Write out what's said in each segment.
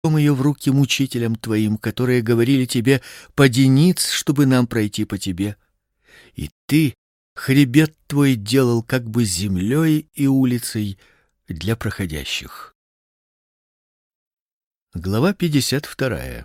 ее в руки мучителям твоим, которые говорили тебе: поди ниц, чтобы нам пройти по тебе. И ты хребет твой делал как бы землей и улицей для проходящих. Глава 52.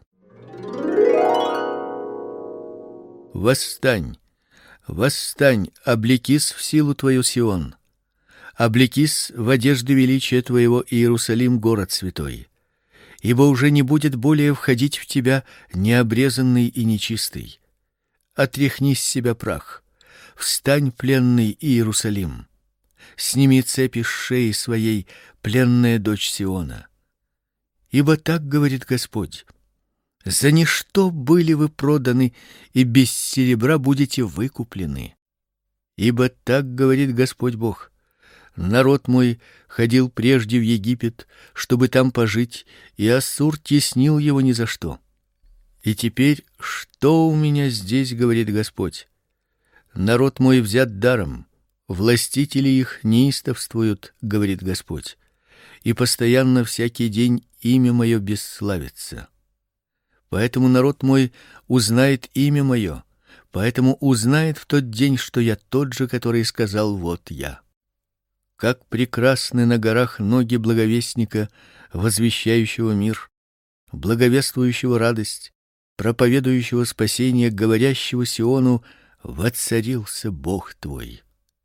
Восстань, восстань, облекись в силу твою, Сион. Облекись в одежды величия твоего, Иерусалим, город святой. Ибо уже не будет более входить в тебя необрезанный и нечистый. Отряхни с себя прах. Встань, пленный Иерусалим. Сними цепи с шеи своей, пленная дочь Сиона. Ибо так говорит Господь: за ничто были вы проданы, и без серебра будете выкуплены. Ибо так говорит Господь Бог: народ мой ходил прежде в Египет, чтобы там пожить, и Ассур теснил его ни за что. И теперь что у меня здесь, говорит Господь? Народ мой взят даром, властители их неистовствуют, говорит Господь, и постоянно всякий день имя мое бесславится. Поэтому народ мой узнает имя мое, поэтому узнает в тот день, что я тот же, который сказал: вот я. Как прекрасны на горах ноги благовестника, возвещающего мир, благовествующего радость, проповедующего спасение, говорящего Сиону: воцарился Бог твой.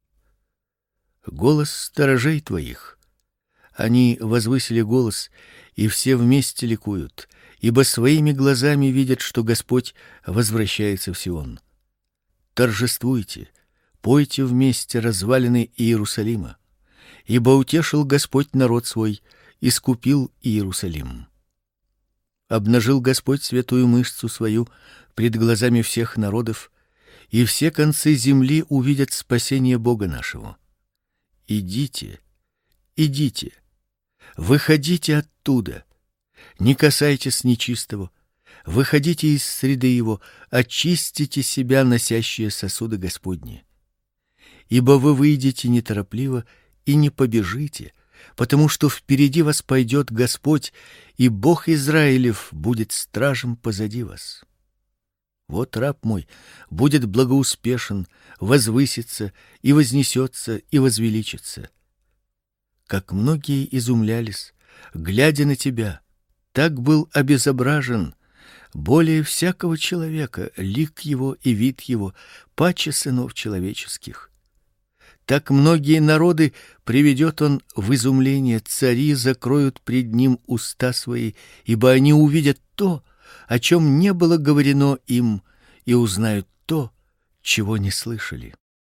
Голос сторожей твоих. Они возвысили голос, и все вместе ликуют, ибо своими глазами видят, что Господь возвращается в Сион. Торжествуйте, пойте вместе, развалины Иерусалима, ибо утешил Господь народ свой, искупил Иерусалим. Обнажил Господь святую мышцу свою пред глазами всех народов, и все концы земли увидят спасение Бога нашего. Идите, идите, выходите оттуда, не касайтесь нечистого, выходите из среды его, очистите себя, носящие сосуды Господни. Ибо вы выйдете неторопливо и не побежите, потому что впереди вас пойдет Господь, и Бог Израилев будет стражем позади вас. Вот раб мой будет благоуспешен, возвысится и вознесется и возвеличится. Как многие изумлялись, глядя на тебя, так был обезображен более всякого человека лик его и вид его, паче сынов человеческих. Так многие народы приведет он в изумление, цари закроют пред ним уста свои, ибо они увидят то, о чем не было говорено им, и узнают то, чего не слышали.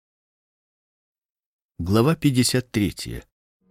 Глава 53.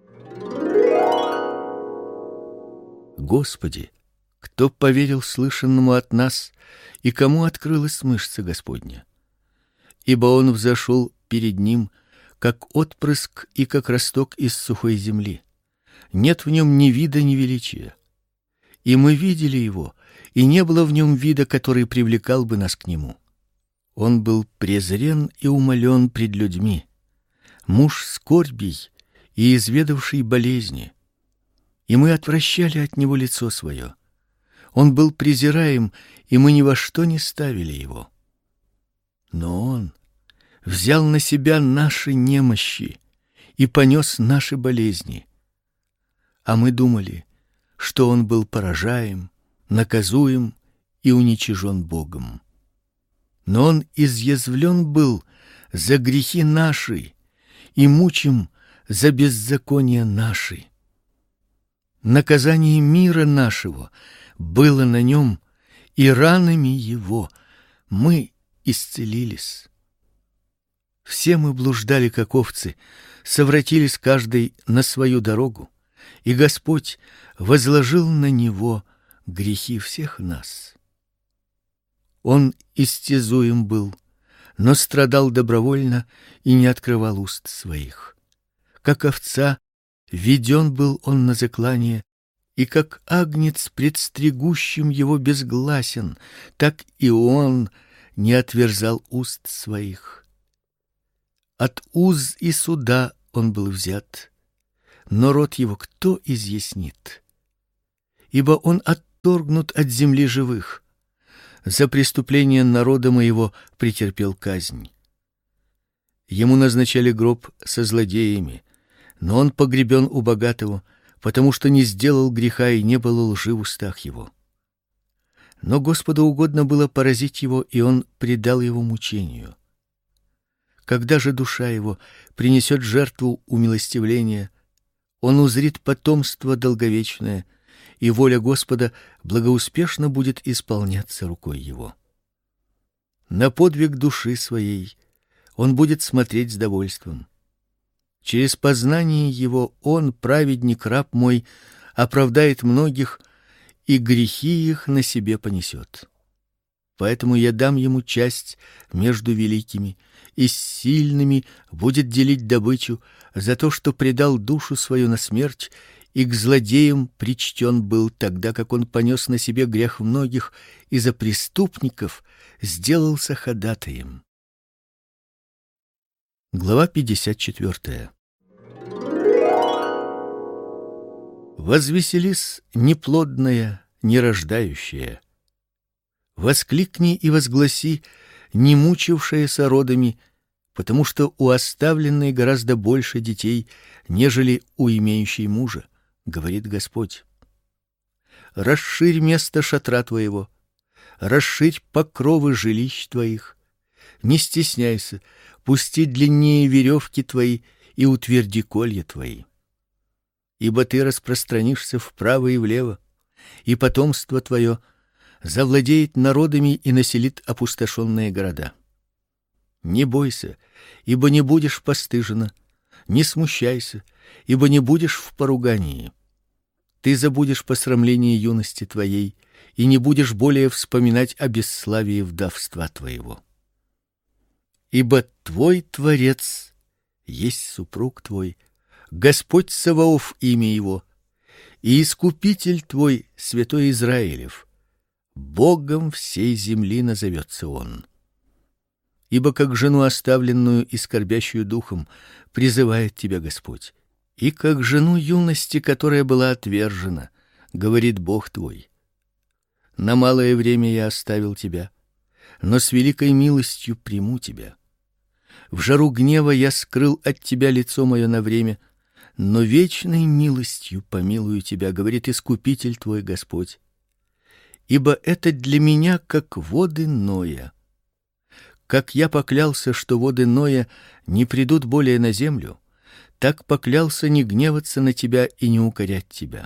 Господи, кто поверил слышанному от нас, и кому открылась мышца Господня? Ибо он взошел перед ним, как отпрыск и как росток из сухой земли. Нет в нем ни вида, ни величия. И мы видели его, и не было в нем вида, который привлекал бы нас к нему. Он был презрен и умолен пред людьми, муж скорбий и изведавший болезни, и мы отвращали от него лицо свое. Он был презираем, и мы ни во что не ставили его. Но он взял на себя наши немощи и понес наши болезни. А мы думали, что он был поражаем, наказуем и уничижен Богом. Но он изъязвлен был за грехи наши и мучим за беззакония наши. Наказание мира нашего было на нем, и ранами его мы исцелились. Все мы блуждали, как овцы, совратились каждый на свою дорогу, и Господь возложил на него грехи всех нас. Он истязуем был, но страдал добровольно и не открывал уст своих. Как овца веден был он на заклание, и как агнец пред стригущим его безгласен, так и он не отверзал уст своих. От уз и суда он был взят, но рот его кто изъяснит? Ибо он от отторгнут от земли живых. За преступление народа моего претерпел казнь. Ему назначали гроб со злодеями, но он погребен у богатого, потому что не сделал греха и не было лжи в устах его. Но Господу угодно было поразить его, и он предал его мучению. Когда же душа его принесет жертву умилостивления, он узрит потомство долговечное, и воля Господа благоуспешно будет исполняться рукой его. На подвиг души своей он будет смотреть с довольством. Через познание его он, праведник, раб мой, оправдает многих, и грехи их на себе понесет. Поэтому я дам ему часть между великими, и с сильными будет делить добычу за то, что предал душу свою на смерть, и к злодеям причтен был, тогда как он понес на себе грех многих, и за преступников сделался ходатаем. Глава 54. Возвеселись, неплодная, нерождающая. Воскликни и возгласи, не мучившаяся родами, потому что у оставленной гораздо больше детей, нежели у имеющей мужа, говорит Господь. Расширь место шатра твоего, расширь покровы жилищ твоих. Не стесняйся, пусти длиннее веревки твои и утверди колья твои. Ибо ты распространишься вправо и влево, и потомство твое завладеет народами и населит опустошенные города. Не бойся, ибо не будешь постыжена, не смущайся, ибо не будешь в поругании. Ты забудешь посрамление юности твоей и не будешь более вспоминать о бесславии вдовства твоего. Ибо твой Творец есть супруг твой, Господь Саваоф имя его, и Искупитель твой, Святой Израилев. Богом всей земли назовется он. Ибо как жену оставленную и скорбящую духом призывает тебя Господь, и как жену юности, которая была отвержена, говорит Бог твой. На малое время я оставил тебя, но с великой милостью приму тебя. В жару гнева я скрыл от тебя лицо мое на время, но вечной милостью помилую тебя, говорит Искупитель твой Господь. Ибо это для меня как воды Ноя. Как я поклялся, что воды Ноя не придут более на землю, так поклялся не гневаться на тебя и не укорять тебя.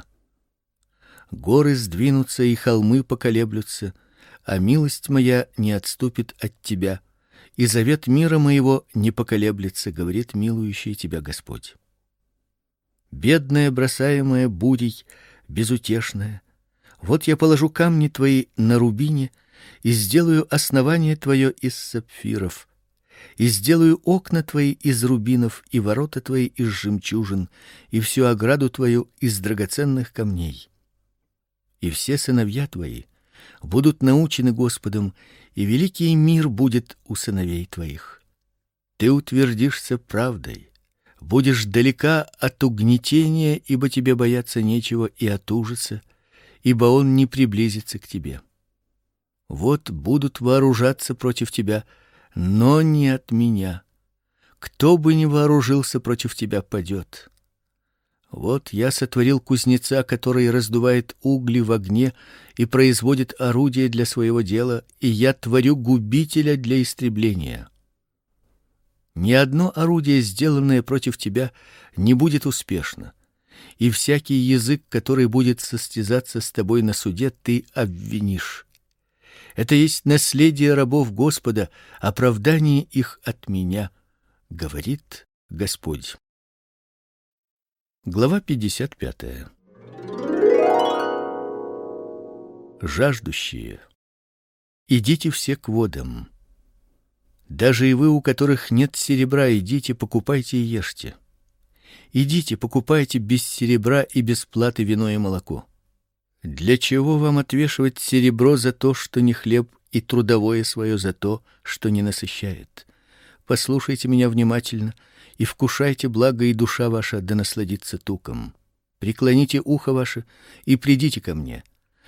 Горы сдвинутся и холмы поколеблются, а милость моя не отступит от тебя, и завет мира моего не поколеблется, говорит милующий тебя Господь. Бедная, бросаемая бурей, безутешная, вот я положу камни твои на рубине и сделаю основание твое из сапфиров, и сделаю окна твои из рубинов и ворота твои из жемчужин, и всю ограду твою из драгоценных камней. И все сыновья твои будут научены Господом, и великий мир будет у сыновей твоих. Ты утвердишься правдой, будешь далека от угнетения, ибо тебе бояться нечего, и от ужаса, ибо он не приблизится к тебе. Вот будут вооружаться против тебя, но не от меня. Кто бы ни вооружился против тебя, падет. Вот я сотворил кузнеца, который раздувает угли в огне и производит орудие для своего дела, и я творю губителя для истребления. Ни одно орудие, сделанное против тебя, не будет успешно, и всякий язык, который будет состязаться с тобой на суде, ты обвинишь. Это есть наследие рабов Господа, оправдание их от меня, говорит Господь. Глава 55. Жаждущие, идите все к водам. Даже и вы, у которых нет серебра, идите, покупайте и ешьте. Идите, покупайте без серебра и без платы вино и молоко. Для чего вам отвешивать серебро за то, что не хлеб, и трудовое свое за то, что не насыщает? Послушайте меня внимательно и вкушайте благо, и душа ваша да насладится туком. Преклоните ухо ваше и придите ко мне.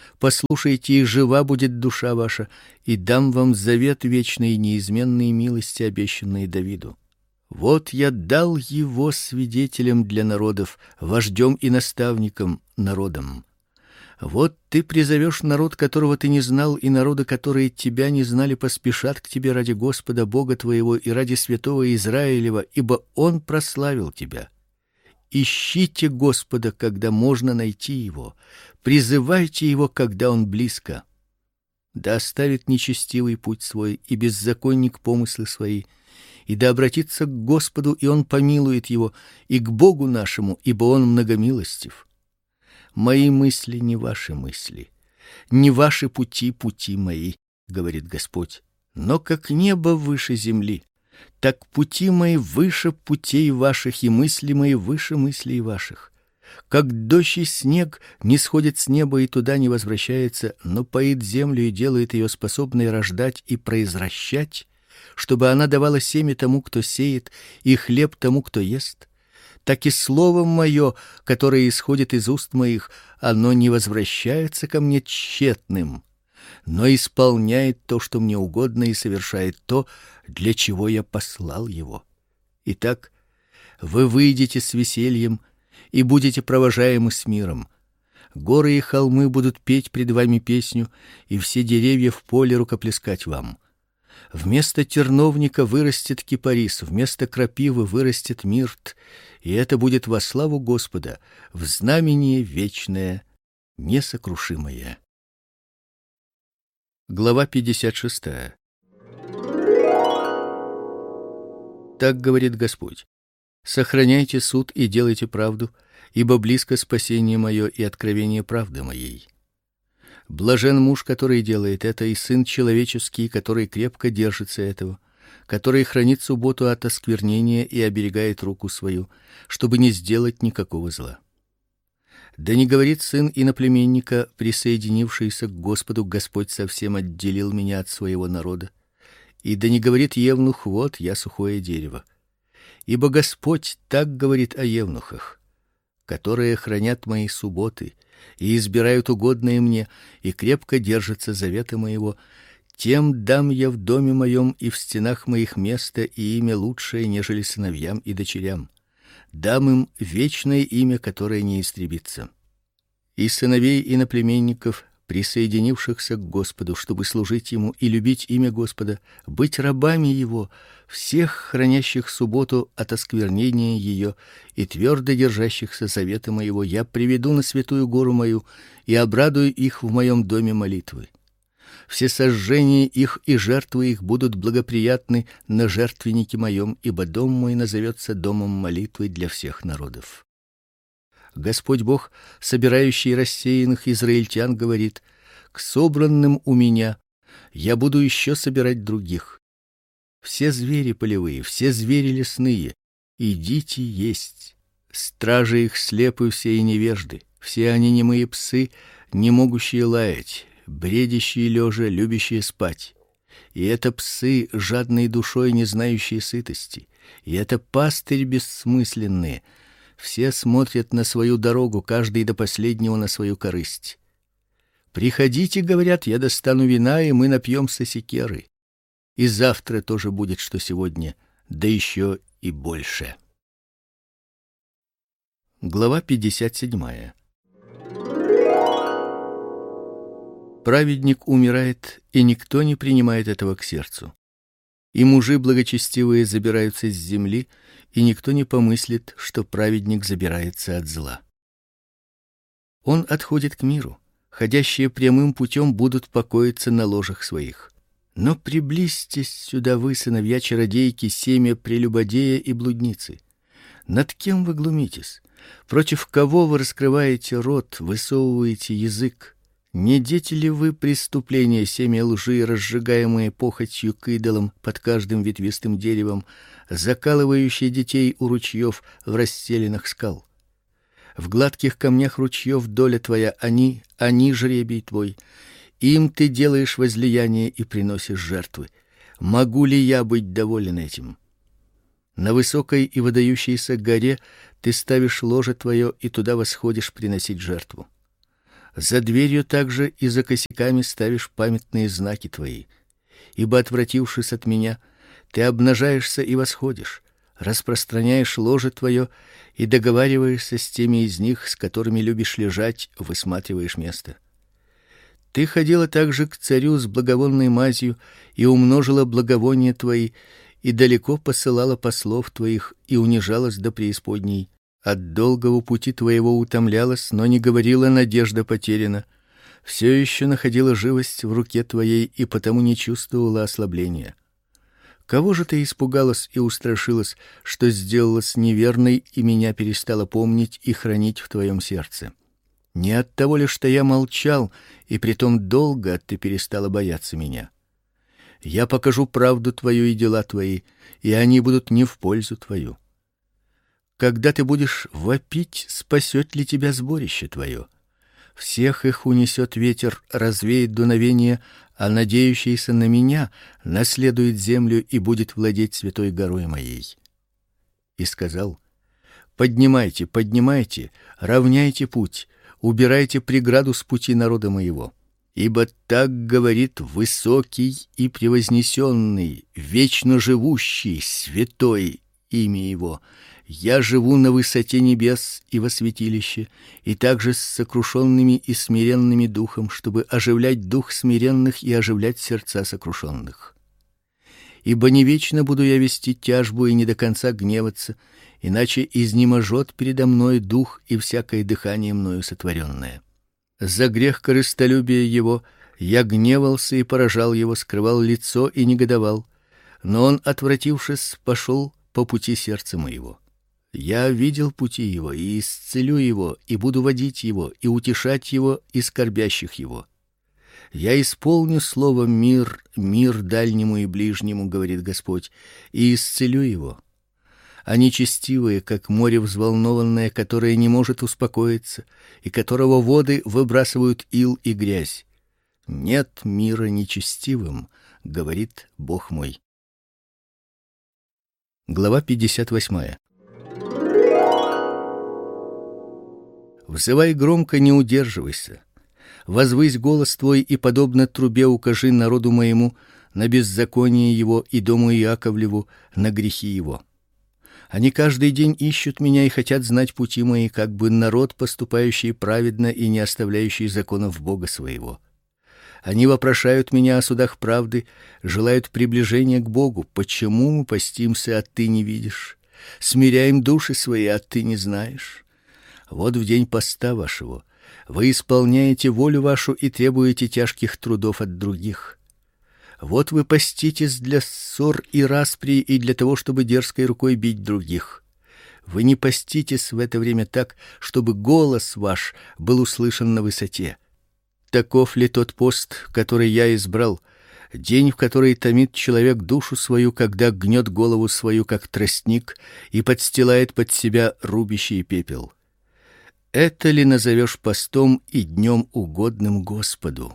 послушайте, и жива будет душа ваша, и дам вам завет вечный и неизменные милости, обещанные Давиду. Вот я дал его свидетелем для народов, вождем и наставником народам. Вот ты призовешь народ, которого ты не знал, и народы, которые тебя не знали, поспешат к тебе ради Господа Бога твоего и ради святого Израилева, ибо он прославил тебя. Ищите Господа, когда можно найти его, призывайте его, когда он близко. Да оставит нечестивый путь свой и беззаконник помыслы свои, и да обратится к Господу, и он помилует его, и к Богу нашему, ибо он многомилостив. Мои мысли не ваши мысли, не ваши пути пути мои, говорит Господь. Но как небо выше земли, так пути мои выше путей ваших, и мысли мои выше мыслей ваших. Как дождь и снег не сходит с неба и туда не возвращается, но поит землю и делает ее способной рождать и произращать, чтобы она давала семя тому, кто сеет, и хлеб тому, кто ест, так и слово мое, которое исходит из уст моих, оно не возвращается ко мне тщетным, но исполняет то, что мне угодно, и совершает то, для чего я послал его. Итак, вы выйдете с весельем и будете провожаемы с миром. Горы и холмы будут петь пред вами песню, и все деревья в поле рукоплескать вам. Вместо терновника вырастет кипарис, вместо крапивы вырастет мирт, и это будет во славу Господа, в знамение вечное, несокрушимое. Глава 56. Так говорит Господь: сохраняйте суд и делайте правду, ибо близко спасение мое и откровение правды моей. Блажен муж, который делает это, и сын человеческий, который крепко держится этого, который хранит субботу от осквернения и оберегает руку свою, чтобы не сделать никакого зла. Да не говорит сын иноплеменника, присоединившийся к Господу: Господь совсем отделил меня от своего народа. И да не говорит евнух: вот я сухое дерево. Ибо Господь так говорит о евнухах, которые хранят мои субботы и избирают угодное мне, и крепко держатся завета моего, тем дам я в доме моем и в стенах моих место и имя лучшее, нежели сыновьям и дочерям. Дам им вечное имя, которое не истребится. И сыновей иноплеменников, присоединившихся к Господу, чтобы служить ему и любить имя Господа, быть рабами его, всех хранящих субботу от осквернения ее и твердо держащихся завета моего, я приведу на святую гору мою и обрадую их в моем доме молитвы. Все сожжения их и жертвы их будут благоприятны на жертвеннике моем, ибо дом мой назовется домом молитвы для всех народов. Господь Бог, собирающий рассеянных израильтян, говорит: к собранным у меня я буду еще собирать других. Все звери полевые, все звери лесные, идите есть. Стражи их слепы все и невежды, все они немые псы, не могущие лаять, бредящие лежа, любящие спать. И это псы, жадные душой, не знающие сытости. И это пастырь бессмысленные. Все смотрят на свою дорогу, каждый до последнего на свою корысть. Приходите, говорят, я достану вина, и мы напьемся секеры. И завтра тоже будет, что сегодня, да еще и больше. Глава 57. Праведник умирает, и никто не принимает этого к сердцу. И мужи благочестивые забираются с земли, и никто не помыслит, что праведник забирается от зла. Он отходит к миру. Ходящие прямым путем будут покоиться на ложах своих. Но приблизьтесь сюда вы, сыновья чародейки, семя прелюбодея и блудницы. Над кем вы глумитесь? Против кого вы раскрываете рот, высовываете язык? Не дети ли вы преступления, семя лжи, разжигаемые похотью к идолам под каждым ветвистым деревом, закалывающие детей у ручьев в расселинах скал? В гладких камнях ручьев доля твоя, они жребий твой. Им ты делаешь возлияние и приносишь жертвы. Могу ли я быть доволен этим? На высокой и выдающейся горе ты ставишь ложе твое и туда восходишь приносить жертву. За дверью также и за косяками ставишь памятные знаки твои. Ибо, отвратившись от меня, ты обнажаешься и восходишь, распространяешь ложе твое и договариваешься с теми из них, с которыми любишь лежать, высматриваешь место. Ты ходила также к царю с благовонной мазью и умножила благовония твои, и далеко посылала послов твоих, и унижалась до преисподней. От долгого пути твоего утомлялась, но не говорила: надежда потеряна. Все еще находила живость в руке твоей, и потому не чувствовала ослабления. Кого же ты испугалась и устрашилась, что сделалась неверной и меня перестала помнить и хранить в твоем сердце? Не от того ли, что я молчал, и притом долго ты перестала бояться меня? Я покажу правду твою и дела твои, и они будут не в пользу твою. Когда ты будешь вопить, спасет ли тебя сборище твое? Всех их унесет ветер, развеет дуновение, а надеющийся на меня наследует землю и будет владеть святой горой моей. И сказал: поднимайте, поднимайте, равняйте путь, убирайте преграду с пути народа моего. Ибо так говорит высокий и превознесенный, вечно живущий, святой имя его: я живу на высоте небес и во святилище, и также с сокрушенными и смиренными духом, чтобы оживлять дух смиренных и оживлять сердца сокрушенных. Ибо не вечно буду я вести тяжбу и не до конца гневаться, иначе изнеможет передо мной дух и всякое дыхание мною сотворенное. За грех корыстолюбия его я гневался и поражал его, скрывал лицо и негодовал, но он, отвратившись, пошел по пути сердца моего. Я видел пути его и исцелю его, и буду водить его и утешать его и скорбящих его. Я исполню слово мир дальнему и ближнему, говорит Господь, и исцелю его. Они нечестивые, как море взволнованное, которое не может успокоиться, и которого воды выбрасывают ил и грязь. Нет мира нечестивым, говорит Бог мой. Глава 58. Взывай громко, не удерживайся. Возвысь голос твой и подобно трубе укажи народу моему на беззаконие его и дому Иаковлеву на грехи его. Они каждый день ищут меня и хотят знать пути мои, как бы народ, поступающий праведно и не оставляющий законов Бога своего. Они вопрошают меня о судах правды, желают приближения к Богу. Почему мы постимся, а ты не видишь? Смиряем души свои, а ты не знаешь? Вот в день поста вашего вы исполняете волю вашу и требуете тяжких трудов от других. Вот вы поститесь для ссор и распри и для того, чтобы дерзкой рукой бить других. Вы не поститесь в это время так, чтобы голос ваш был услышан на высоте. Таков ли тот пост, который я избрал, день, в который томит человек душу свою, когда гнет голову свою, как тростник, и подстилает под себя рубящий пепел? Это ли назовешь постом и днем угодным Господу?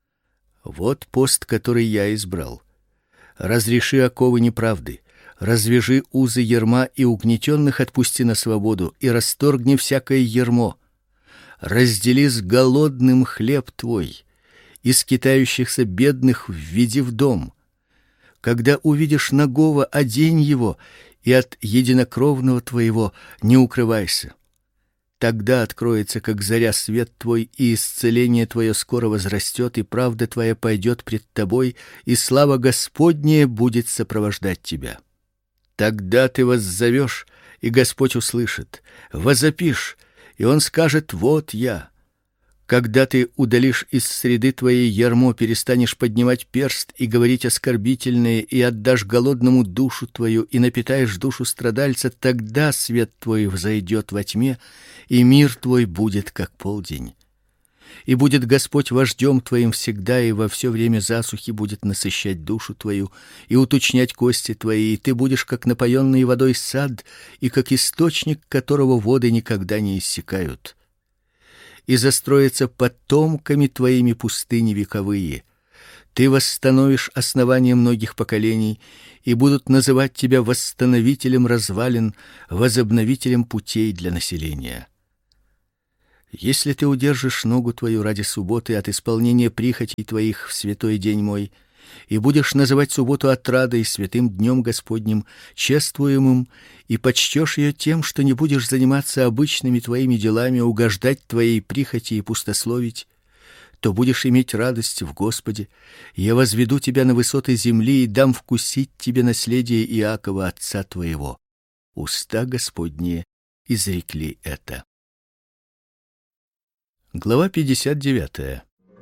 Вот пост, который я избрал. Разреши оковы неправды, развяжи узы ярма, и угнетенных отпусти на свободу, и расторгни всякое ярмо. Раздели с голодным хлеб твой, и скитающихся бедных введи в дом. Когда увидишь нагого, одень его, и от единокровного твоего не укрывайся. Тогда откроется, как заря, свет твой, и исцеление твое скоро возрастет, и правда твоя пойдет пред тобой, и слава Господняя будет сопровождать тебя. Тогда ты воззовешь, и Господь услышит, возопишь, и Он скажет: вот я. Когда ты удалишь из среды твоей ярмо, перестанешь поднимать перст и говорить оскорбительное, и отдашь голодному душу твою, и напитаешь душу страдальца, тогда свет твой взойдет во тьме, и мир твой будет как полдень. И будет Господь вождем твоим всегда, и во все время засухи будет насыщать душу твою и уточнять кости твои, и ты будешь как напоенный водой сад, и как источник, которого воды никогда не иссякают. И застроятся потомками твоими пустыни вековые. Ты восстановишь основания многих поколений, и будут называть тебя восстановителем развалин, возобновителем путей для населения. Если ты удержишь ногу твою ради субботы от исполнения прихотей твоих в святой день мой, и будешь называть субботу отрадой, святым днем Господним, чествуемым, и почтешь ее тем, что не будешь заниматься обычными твоими делами, угождать твоей прихоти и пустословить, то будешь иметь радость в Господе. Я возведу тебя на высоты земли и дам вкусить тебе наследие Иакова отца твоего. Уста Господние изрекли это. Глава 59.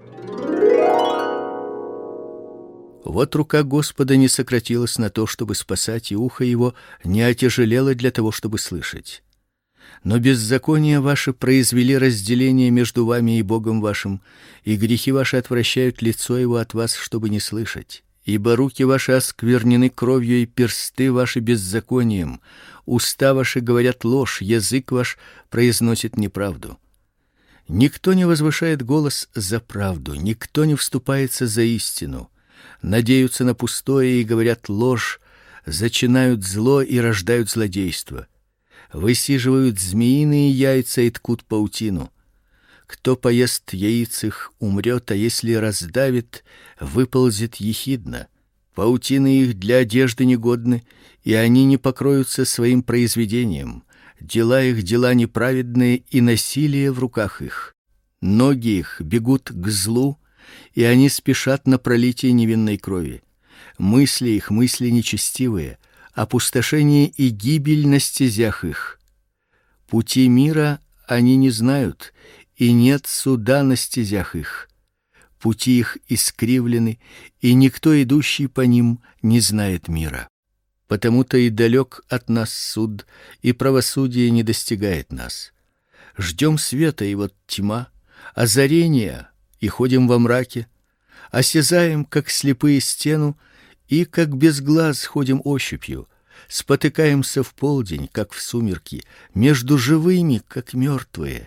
Вот рука Господа не сократилась на то, чтобы спасать, и ухо его не отяжелело для того, чтобы слышать. Но беззакония ваши произвели разделение между вами и Богом вашим, и грехи ваши отвращают лицо его от вас, чтобы не слышать. Ибо руки ваши осквернены кровью, и персты ваши беззаконием, уста ваши говорят ложь, язык ваш произносит неправду. Никто не возвышает голос за правду, никто не вступается за истину. Надеются на пустое и говорят ложь, зачинают зло и рождают злодейство. Высиживают змеиные яйца и ткут паутину. Кто поест яиц их, умрет, а если раздавит, выползет ехидно. Паутины их для одежды негодны, и они не покроются своим произведением. Дела их дела неправедные, и насилие в руках их. Ноги их бегут к злу, и они спешат на пролитие невинной крови. Мысли их мысли нечестивые, опустошение и гибель на стезях их. Пути мира они не знают, и нет суда на стезях их. Пути их искривлены, и никто, идущий по ним, не знает мира. Потому-то и далек от нас суд, и правосудие не достигает нас. Ждем света, и вот тьма, озарения, и ходим во мраке, осязаем, как слепые, стену, и как без глаз ходим ощупью, спотыкаемся в полдень, как в сумерки, между живыми, как мертвые.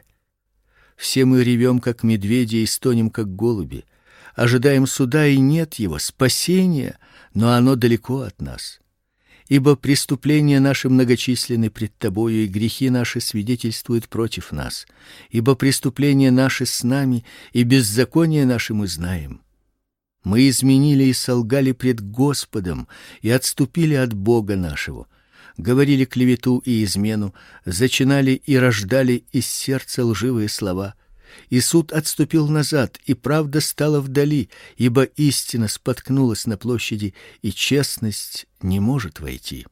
Все мы ревем, как медведи, и стонем, как голуби, ожидаем суда, и нет его, спасения, но оно далеко от нас. Ибо преступления наши многочисленны пред тобою, и грехи наши свидетельствуют против нас. Ибо преступления наши с нами, и беззаконие наши мы знаем. Мы изменили и солгали пред Господом, и отступили от Бога нашего. Говорили клевету и измену, зачинали и рождали из сердца лживые слова. И суд отступил назад, и правда стала вдали, ибо истина споткнулась на площади, и честность не может войти.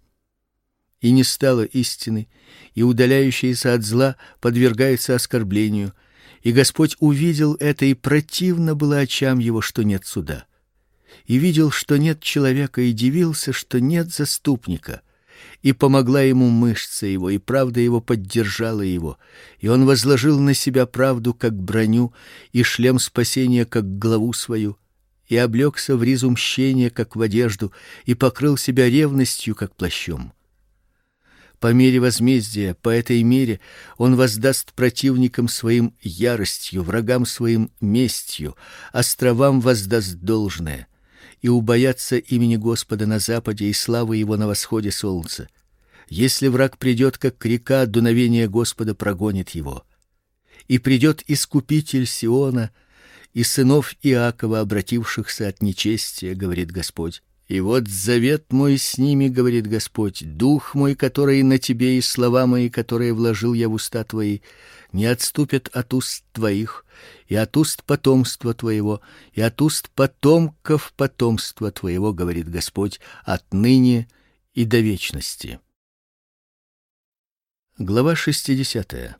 И не стало истины, и удаляющийся от зла подвергается оскорблению, и Господь увидел это, и противно было очам его, что нет суда. И видел, что нет человека, и дивился, что нет заступника. И помогла ему мышца его, и правда его поддержала его, и он возложил на себя правду, как броню, и шлем спасения, как главу свою, и облегся в ризу мщения, как в одежду, и покрыл себя ревностью, как плащом. По мере возмездия, по этой мере он воздаст противникам своим яростью, врагам своим местью, островам воздаст должное. И убоятся имени Господа на западе, и славы его на восходе солнца. Если враг придет, как река, дуновение Господа прогонит его. И придет искупитель Сиона, и сынов Иакова, обратившихся от нечестия, говорит Господь. И вот завет мой с ними, говорит Господь, дух мой, который на тебе, и слова мои, которые вложил я в уста твои, не отступят от уст твоих, и от уст потомства твоего, и от уст потомков потомства твоего, говорит Господь, отныне и до вечности. Глава 60.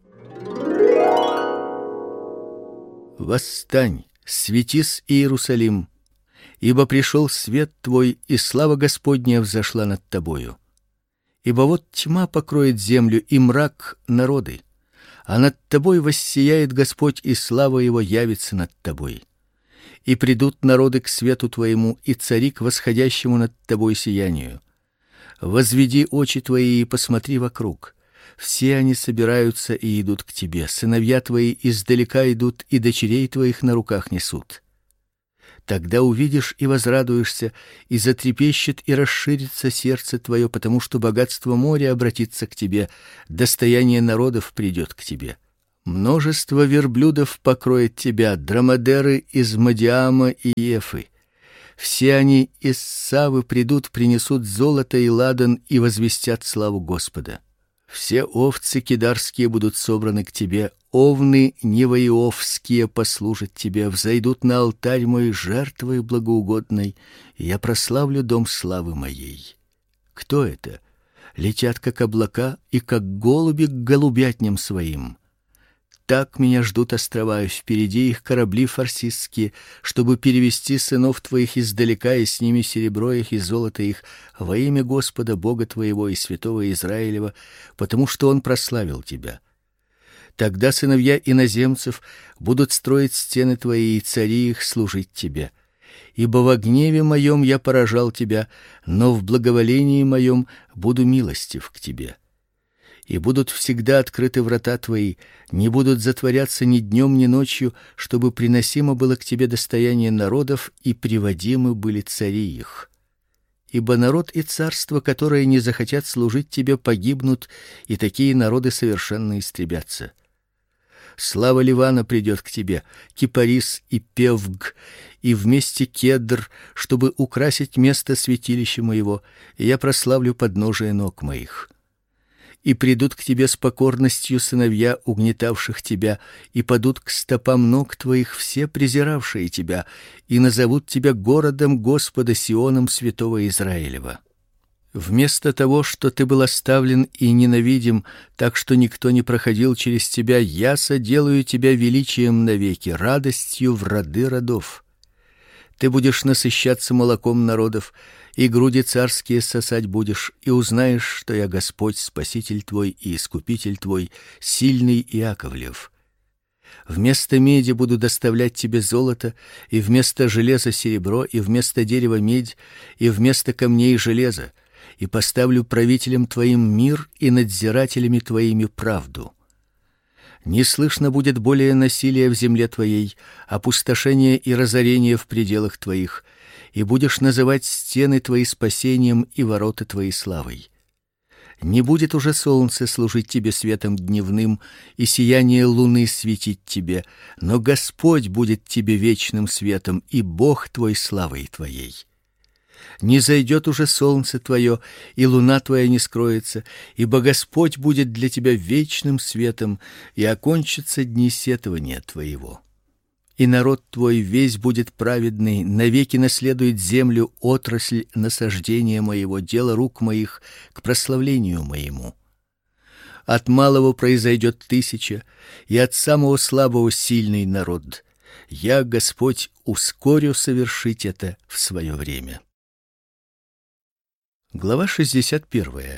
Восстань, светись, Иерусалим, ибо пришел свет твой, и слава Господня взошла над тобою. Ибо вот тьма покроет землю, и мрак народы, а над тобой воссияет Господь, и слава его явится над тобой. И придут народы к свету твоему, и цари к восходящему над тобой сиянию. Возведи очи твои и посмотри вокруг. Все они собираются и идут к тебе. Сыновья твои издалека идут, и дочерей твоих на руках несут. Тогда увидишь и возрадуешься, и затрепещет и расширится сердце твое, потому что богатство моря обратится к тебе, достояние народов придет к тебе. Множество верблюдов покроет тебя, дромадеры из Мадиама и Ефы. Все они из Савы придут, принесут золото и ладан и возвестят славу Господа. Все овцы кидарские будут собраны к тебе, овны неваиовские послужат тебе, взойдут на алтарь мой жертвой благоугодной, и я прославлю дом славы моей. Кто это? Летят как облака и как голуби к голубятням своим. Так меня ждут острова, и впереди их корабли фарсистские, чтобы перевести сынов твоих издалека, и с ними серебро их и золото их во имя Господа Бога твоего и святого Израилева, потому что он прославил тебя. Тогда сыновья иноземцев будут строить стены твои, и цари их служить тебе. Ибо во гневе моем я поражал тебя, но в благоволении моем буду милостив к тебе. И будут всегда открыты врата твои, не будут затворяться ни днем, ни ночью, чтобы приносимо было к тебе достояние народов и приводимы были цари их. Ибо народ и царство, которые не захотят служить тебе, погибнут, и такие народы совершенно истребятся. Слава Ливана придет к тебе, кипарис и певг, и вместе кедр, чтобы украсить место святилища моего, и я прославлю подножие ног моих. И придут к тебе с покорностью сыновья угнетавших тебя, и падут к стопам ног твоих все презиравшие тебя, и назовут тебя городом Господа, Сионом святого Израилева. Вместо того, что ты был оставлен и ненавидим, так что никто не проходил через тебя, я соделаю тебя величием навеки, радостью в роды родов. Ты будешь насыщаться молоком народов, и груди царские сосать будешь, и узнаешь, что я Господь, Спаситель твой и Искупитель твой, сильный Иаковлев. Вместо меди буду доставлять тебе золото, и вместо железа серебро, и вместо дерева медь, и вместо камней железо, и поставлю правителем твоим мир и надзирателями твоими правду. Не слышно будет более насилия в земле твоей, опустошения и разорения в пределах твоих, и будешь называть стены твои спасением и ворота твои славой. Не будет уже солнце служить тебе светом дневным, и сияние луны светить тебе, но Господь будет тебе вечным светом, и Бог твой славой твоей. Не зайдет уже солнце твое, и луна твоя не скроется, ибо Господь будет для тебя вечным светом, и окончатся дни сетования твоего. И народ твой весь будет праведный, навеки наследует землю отрасль насаждения моего, дело рук моих к прославлению моему. От малого произойдет 1000, и от самого слабого сильный народ. Я, Господь, ускорю совершить это в свое время. Глава 61.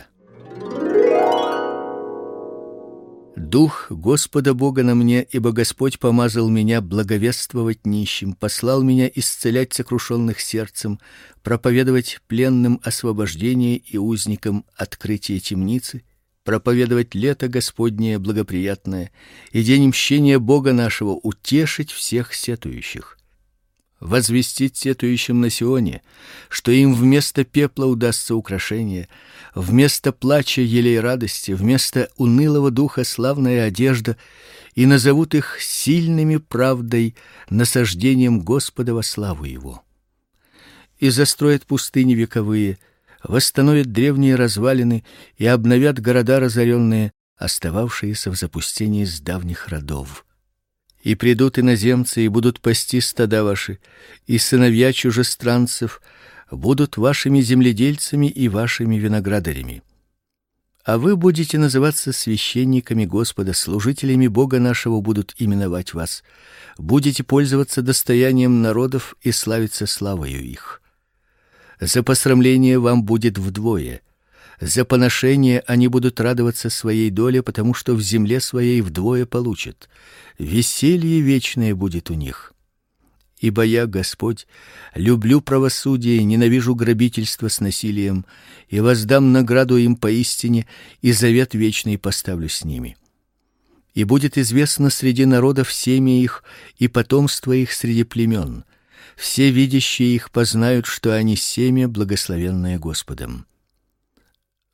Дух Господа Бога на мне, ибо Господь помазал меня благовествовать нищим, послал меня исцелять сокрушенных сердцем, проповедовать пленным освобождение и узникам открытие темницы, проповедовать лето Господнее благоприятное и день мщения Бога нашего, утешить всех сетующих. Возвестить сетующим на Сионе, что им вместо пепла удастся украшение, вместо плача елей радости, вместо унылого духа славная одежда, и назовут их сильными правдой, насаждением Господа во славу его. И застроят пустыни вековые, восстановят древние развалины и обновят города разоренные, остававшиеся в запустении с давних родов. И придут иноземцы и будут пасти стада ваши, и сыновья чужестранцев будут вашими земледельцами и вашими виноградарями. А вы будете называться священниками Господа, служителями Бога нашего будут именовать вас. Будете пользоваться достоянием народов и славиться славою их. За посрамление вам будет вдвое. За поношение они будут радоваться своей доле, потому что в земле своей вдвое получат. Веселье вечное будет у них. Ибо я, Господь, люблю правосудие, ненавижу грабительство с насилием, и воздам награду им поистине, и завет вечный поставлю с ними. И будет известно среди народов семя их и потомство их среди племен. Все видящие их познают, что они семя, благословенное Господом.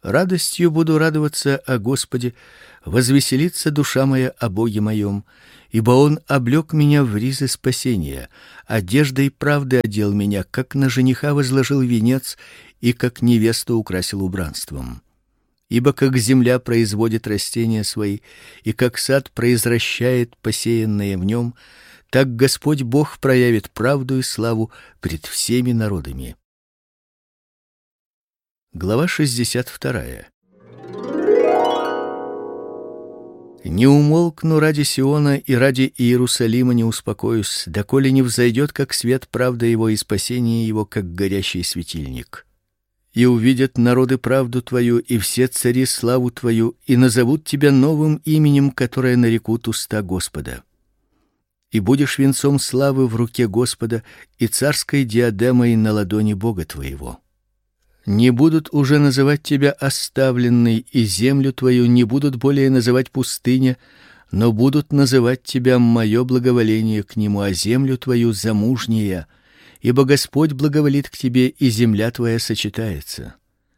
Радостью буду радоваться о Господе, возвеселится душа моя о Боге моем, ибо Он облек меня в ризы спасения, одеждой правды одел меня, как на жениха возложил венец и как невесту украсил убранством. Ибо как земля производит растения свои, и как сад произращает посеянное в нем, так Господь Бог проявит правду и славу пред всеми народами. Глава 62. Не умолкну ради Сиона и ради Иерусалима не успокоюсь, доколе не взойдет, как свет, правда его и спасение его, как горящий светильник. И увидят народы правду твою, и все цари славу твою, и назовут тебя новым именем, которое нарекут уста Господа. И будешь венцом славы в руке Господа и царской диадемой на ладони Бога твоего. Не будут уже называть тебя оставленной, и землю твою не будут более называть пустыня, но будут называть тебя мое благоволение к нему, а землю твою замужняя, ибо Господь благоволит к тебе, и земля твоя сочетается.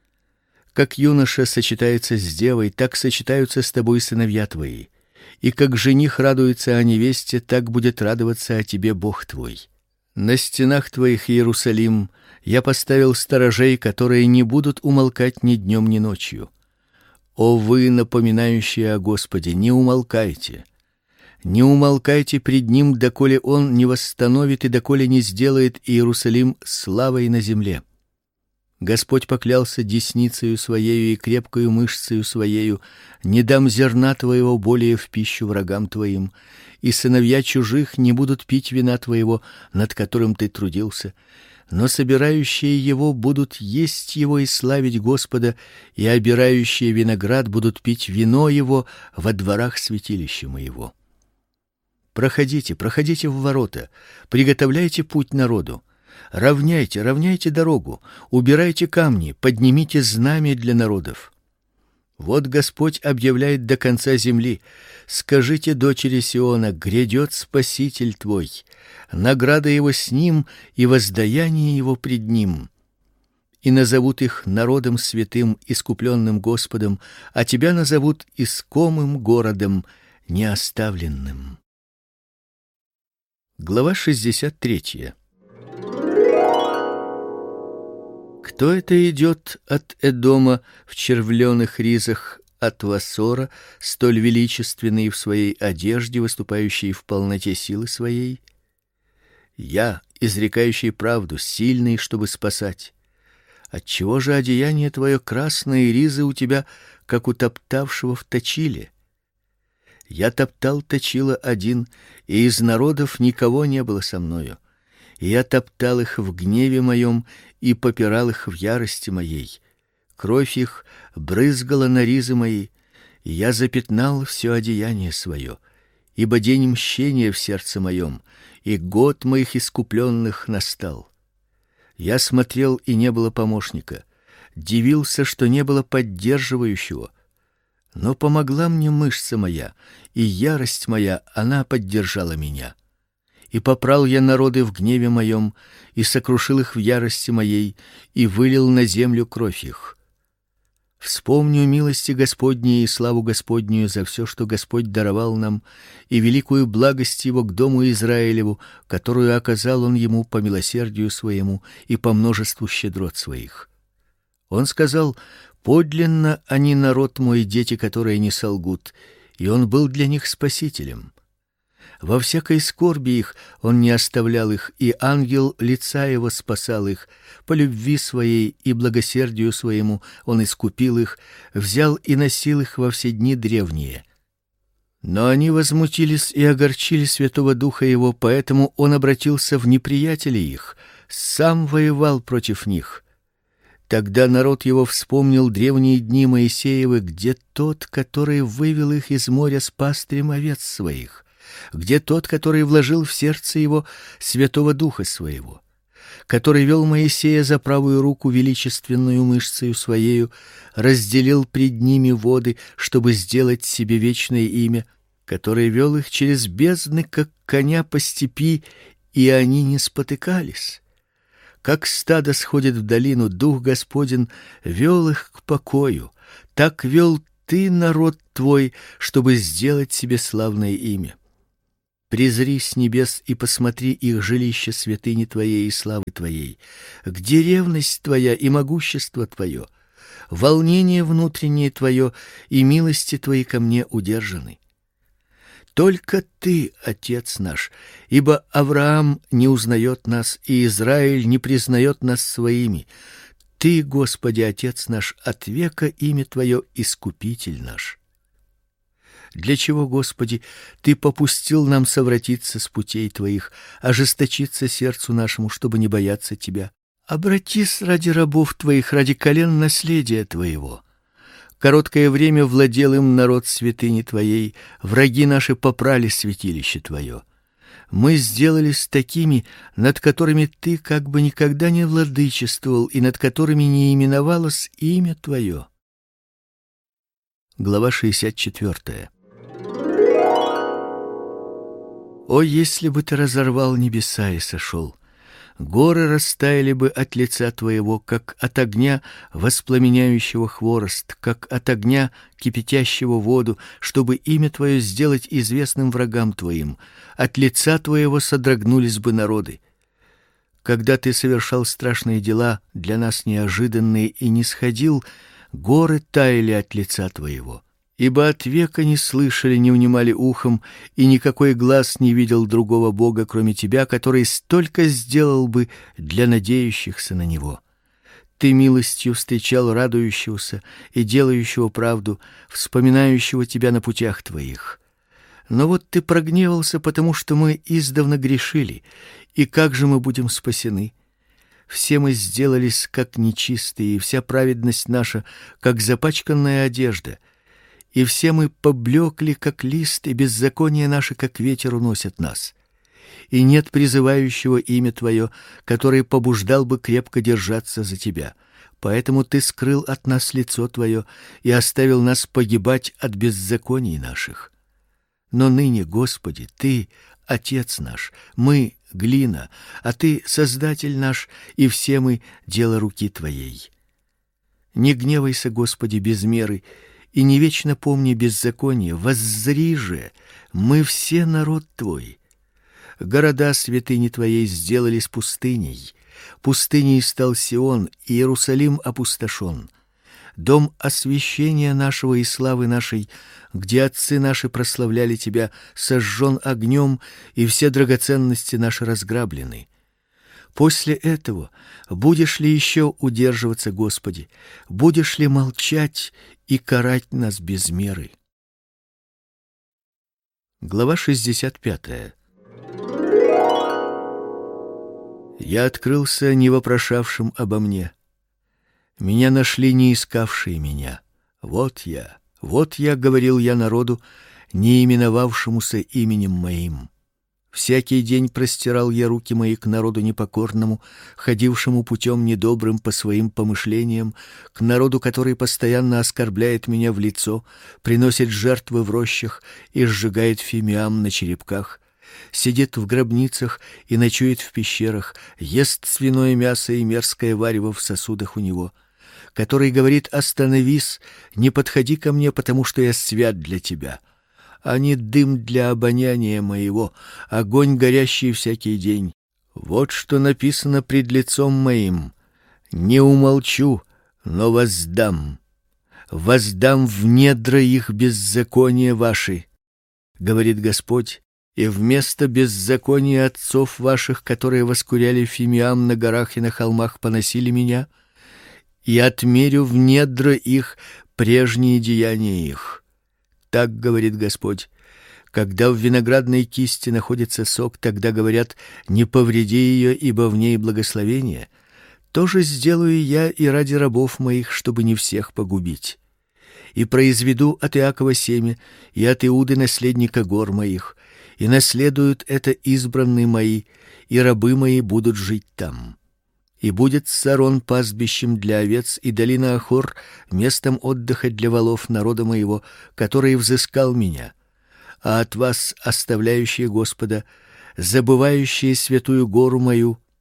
Как юноша сочетается с девой, так сочетаются с тобой сыновья твои. И как жених радуется о невесте, так будет радоваться о тебе Бог твой. На стенах твоих, Иерусалим, я поставил сторожей, которые не будут умолкать ни днем, ни ночью. О вы, напоминающие о Господе, не умолкайте. Не умолкайте пред ним, доколе он не восстановит и доколе не сделает Иерусалим славой на земле. Господь поклялся десницею своею и крепкою мышцею своею: не дам зерна твоего более в пищу врагам твоим, и сыновья чужих не будут пить вина твоего, над которым ты трудился, но собирающие его будут есть его и славить Господа, и обирающие виноград будут пить вино его во дворах святилища моего. Проходите, проходите в ворота, приготовляйте путь народу. Равняйте дорогу, убирайте камни, поднимите знамя для народов. Вот Господь объявляет до конца земли: скажите дочери Сиона: грядет Спаситель твой, награда его с ним и воздаяние его пред ним. И назовут их народом святым, искупленным Господом, а тебя назовут искомым городом, неоставленным. Глава 63. Кто это идет от Эдома в червленых ризах, от Вассора, столь величественный в своей одежде, выступающий в полноте силы своей? Я, изрекающий правду, сильный, чтобы спасать. Отчего же одеяние твое красное и ризы у тебя, как у топтавшего в точиле? Я топтал точило один, и из народов никого не было со мною. И я топтал их в гневе моем и попирал их в ярости моей. Кровь их брызгала на ризы мои, и я запятнал все одеяние свое, ибо день мщения в сердце моем, и год моих искупленных настал. Я смотрел, и не было помощника, дивился, что не было поддерживающего. Но помогла мне мышца моя, и ярость моя, она поддержала меня. И попрал я народы в гневе моем, и сокрушил их в ярости моей, и вылил на землю кровь их. Вспомню милости Господней и славу Господнюю за все, что Господь даровал нам, и великую благость его к дому Израилеву, которую оказал он ему по милосердию своему и по множеству щедрот своих. Он сказал: подлинно они народ мой, дети, которые не солгут, и он был для них спасителем. Во всякой скорби их он не оставлял их, и ангел лица его спасал их. По любви своей и благосердию своему он искупил их, взял и носил их во все дни древние. Но они возмутились и огорчили Святого Духа его, поэтому он обратился в неприятелей их, сам воевал против них. Тогда народ его вспомнил древние дни Моисеевы, где тот, который вывел их из моря с пастрем овец своих, где тот, который вложил в сердце его Святого Духа своего, который вел Моисея за правую руку величественную мышцею своею, разделил пред ними воды, чтобы сделать себе вечное имя, который вел их через бездны, как коня по степи, и они не спотыкались. Как стадо сходит в долину, Дух Господень вел их к покою, так вел ты народ твой, чтобы сделать себе славное имя. Призри с небес и посмотри их жилище святыни твоей и славы твоей. Где ревность твоя и могущество твое, волнение внутреннее твое и милости твои ко мне удержаны. Только ты, Отец наш, ибо Авраам не узнает нас, и Израиль не признает нас своими. Ты, Господи, Отец наш, от века имя Твое Искупитель наш. Для чего, Господи, Ты попустил нам совратиться с путей Твоих, ожесточиться сердцу нашему, чтобы не бояться Тебя? Обратись ради рабов Твоих, ради колен наследия Твоего. Короткое время владел им народ святыни Твоей, враги наши попрали святилище Твое. Мы сделались такими, над которыми Ты как бы никогда не владычествовал и над которыми не именовалось имя Твое. Глава 64. О, если бы Ты разорвал небеса и сошел! Горы растаяли бы от лица Твоего, как от огня воспламеняющего хворост, как от огня кипятящего воду, чтобы имя Твое сделать известным врагам Твоим. От лица Твоего содрогнулись бы народы. Когда Ты совершал страшные дела, для нас неожиданные, и нисходил, горы таяли от лица Твоего. Ибо от века не слышали, не внимали ухом, и никакой глаз не видел другого Бога, кроме Тебя, который столько сделал бы для надеющихся на Него. Ты милостью встречал радующегося и делающего правду, вспоминающего Тебя на путях Твоих. Но вот Ты прогневался, потому что мы издавна грешили, и как же мы будем спасены? Все мы сделались как нечистые, и вся праведность наша, как запачканная одежда. И все мы поблекли, как лист, и беззаконие наше, как ветер, уносят нас. И нет призывающего имя Твое, который побуждал бы крепко держаться за Тебя. Поэтому Ты скрыл от нас лицо Твое и оставил нас погибать от беззаконий наших. Но ныне, Господи, Ты — Отец наш, мы — глина, а Ты — Создатель наш, и все мы — дело руки Твоей. Не гневайся, Господи, без меры, и не вечно помни беззаконие. Воззри же, мы все народ Твой. Города святыни Твоей сделались пустыней. Пустыней стал Сион, и Иерусалим опустошен. Дом освящения нашего и славы нашей, где отцы наши прославляли Тебя, сожжен огнем, и все драгоценности наши разграблены. После этого будешь ли еще удерживаться, Господи? Будешь ли молчать и карать нас без меры? Глава 65. Я открылся не вопрошавшим обо мне. Меня нашли не искавшие меня. Вот я, говорил я народу, не именовавшемуся именем моим. Всякий день простирал я руки мои к народу непокорному, ходившему путем недобрым по своим помышлениям, к народу, который постоянно оскорбляет меня в лицо, приносит жертвы в рощах и сжигает фимиам на черепках, сидит в гробницах и ночует в пещерах, ест свиное мясо и мерзкое варево в сосудах у него, который говорит: «Остановись, не подходи ко мне, потому что я свят для тебя». Они дым для обоняния моего, огонь горящий всякий день. Вот что написано пред лицом моим: не умолчу, но воздам. Воздам в недра их беззакония ваши, говорит Господь, и вместо беззакония отцов ваших, которые воскуряли фимиам на горах и на холмах, поносили меня, и отмерю в недра их прежние деяния их. Так говорит Господь: когда в виноградной кисти находится сок, тогда говорят: не повреди ее, ибо в ней благословение. То же сделаю я и ради рабов моих, чтобы не всех погубить. И произведу от Иакова семя, и от Иуды наследника гор моих, и наследуют это избранные мои, и рабы мои будут жить там. И будет Сарон пастбищем для овец, и долина Ахор местом отдыха для волов народа моего, который взыскал меня. А от вас, оставляющие Господа, забывающие святую гору мою,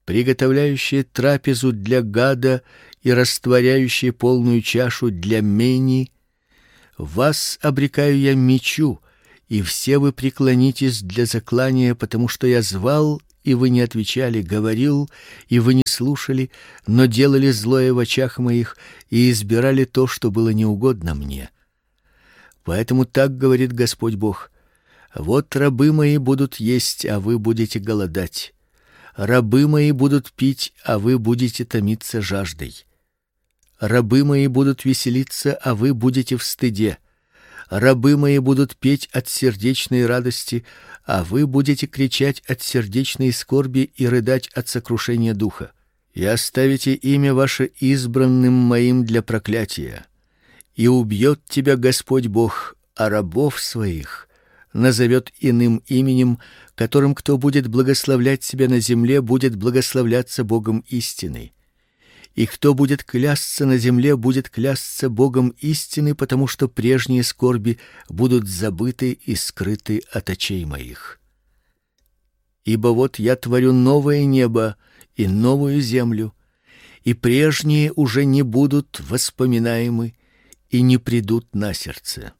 приготовляющее трапезу для гада и растворяющее полную чашу для мени, вас обрекаю я мечу, и все вы преклонитесь для заклания, потому что я звал, и вы не отвечали, говорил, и вы не слушали, но делали злое в очах моих и избирали то, что было неугодно мне. Поэтому так говорит Господь Бог: вот рабы мои будут есть, а вы будете голодать. Рабы мои будут пить, а вы будете томиться жаждой. Рабы мои будут веселиться, а вы будете в стыде. Рабы мои будут петь от сердечной радости, а вы будете кричать от сердечной скорби и рыдать от сокрушения духа. И оставите имя ваше избранным моим для проклятия. И убьет тебя Господь Бог, а рабов своих назовет иным именем, которым кто будет благословлять себя на земле, будет благословляться Богом истины. И кто будет клясться на земле, будет клясться Богом истины, потому что прежние скорби будут забыты и скрыты от очей моих. Ибо вот я творю новое небо и новую землю, и прежние уже не будут воспоминаемы и не придут на сердце.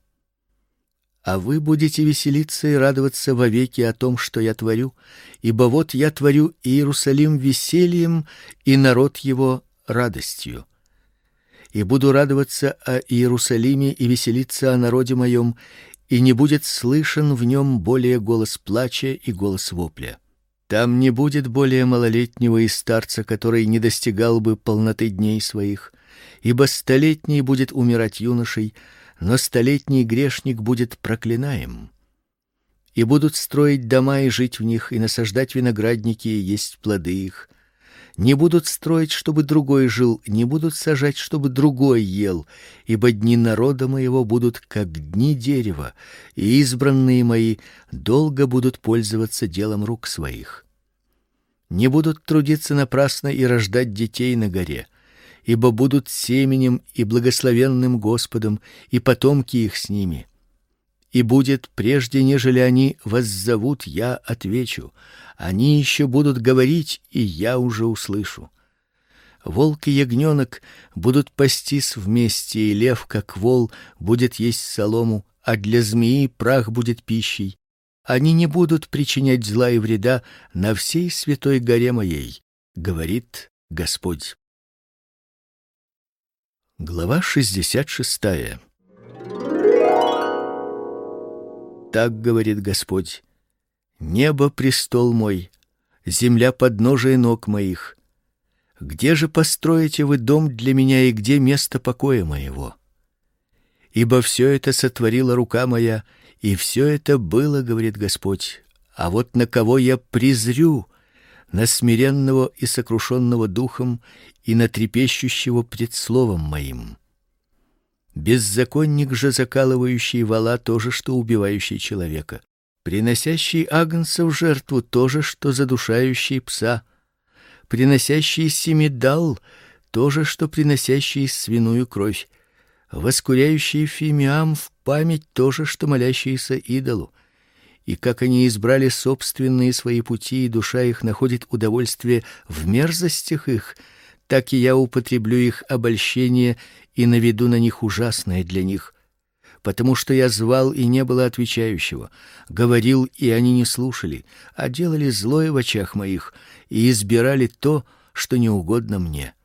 А вы будете веселиться и радоваться вовеки о том, что я творю, ибо вот я творю Иерусалим весельем и народ его радостью. И буду радоваться о Иерусалиме и веселиться о народе моем, и не будет слышен в нем более голос плача и голос вопля. Там не будет более малолетнего и старца, который не достигал бы полноты дней своих, ибо столетний будет умирать юношей, но столетний грешник будет проклинаем. И будут строить дома и жить в них, и насаждать виноградники и есть плоды их. Не будут строить, чтобы другой жил, не будут сажать, чтобы другой ел, ибо дни народа моего будут как дни дерева, и избранные мои долго будут пользоваться делом рук своих. Не будут трудиться напрасно и рождать детей на горе, ибо будут семенем и благословенным Господом, и потомки их с ними. И будет, прежде нежели они воззовут, я отвечу. Они еще будут говорить, и я уже услышу. Волк и ягненок будут пастись вместе, и лев, как вол, будет есть солому, а для змеи прах будет пищей. Они не будут причинять зла и вреда на всей святой горе моей, говорит Господь. Глава 66. Так говорит Господь: небо престол мой, земля подножие ног моих. Где же построите вы дом для меня и где место покоя моего? Ибо все это сотворила рука моя, и все это было, говорит Господь. А вот на кого я презрю: на смиренного и сокрушенного духом и на трепещущего пред словом моим. Беззаконник же, закалывающий вола, то же, что убивающий человека. Приносящий агнца в жертву, то же, что задушающий пса. Приносящий семидал, то же, что приносящий свиную кровь. Воскуряющий фимиам в память, то же, что молящийся идолу. И как они избрали собственные свои пути, и душа их находит удовольствие в мерзостях их, так и я употреблю их обольщение и наведу на них ужасное для них. Потому что я звал, и не было отвечающего, говорил, и они не слушали, а делали злое в очах моих и избирали то, что не угодно мне.